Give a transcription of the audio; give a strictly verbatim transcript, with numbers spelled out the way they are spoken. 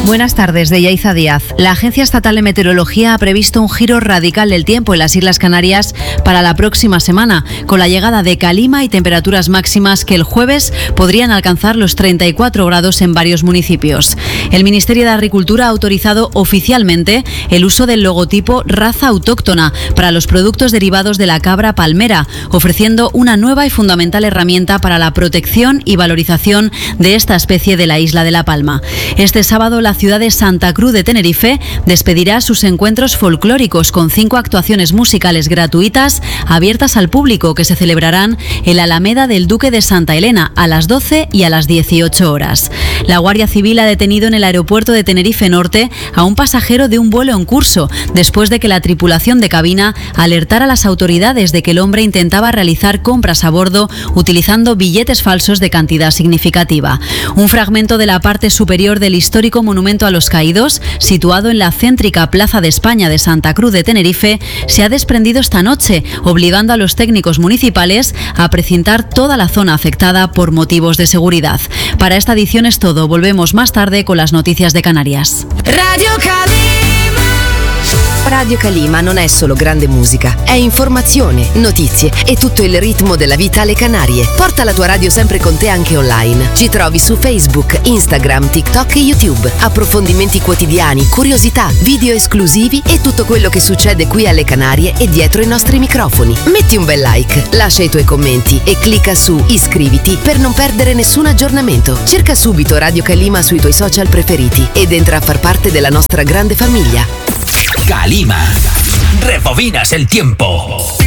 Buenas tardes, de Yaiza Díaz. La Agencia Estatal de Meteorología ha previsto un giro radical del tiempo en las Islas Canarias para la próxima semana, con la llegada de calima y temperaturas máximas que el jueves podrían alcanzar los treinta y cuatro grados en varios municipios. El Ministerio de Agricultura ha autorizado oficialmente el uso del logotipo raza autóctona para los productos derivados de la cabra palmera, ofreciendo una nueva y fundamental herramienta para la protección y valorización de esta especie de la isla de La Palma. Este sábado, la ciudad de Santa Cruz de Tenerife despedirá sus encuentros folclóricos con cinco actuaciones musicales gratuitas abiertas al público que se celebrarán en la Alameda del Duque de Santa Elena a las doce y a las dieciocho horas. La Guardia Civil ha detenido en el aeropuerto de Tenerife Norte a un pasajero de un vuelo en curso después de que la tripulación de cabina alertara a las autoridades de que el hombre intentaba realizar compras a bordo utilizando billetes falsos de cantidad significativa. Un fragmento de la parte superior del histórico monumento a los Caídos, situado en la céntrica Plaza de España de Santa Cruz de Tenerife, se ha desprendido esta noche, obligando a los técnicos municipales a precintar toda la zona afectada por motivos de seguridad. Para esta edición es todo. Volvemos más tarde con las noticias de Canarias. Radio Calima. Radio Calima non è solo grande musica, è informazione, notizie e tutto il ritmo della vita alle Canarie. Porta la tua radio sempre con te anche online. Ci trovi su Facebook, Instagram, TikTok e YouTube. Approfondimenti quotidiani, curiosità, video esclusivi e tutto quello che succede qui alle Canarie e dietro i nostri microfoni. Metti un bel like, lascia i tuoi commenti e clicca su iscriviti per non perdere nessun aggiornamento. Cerca subito Radio Calima sui tuoi social preferiti ed entra a far parte della nostra grande famiglia. Calima. Rebobinas el tiempo.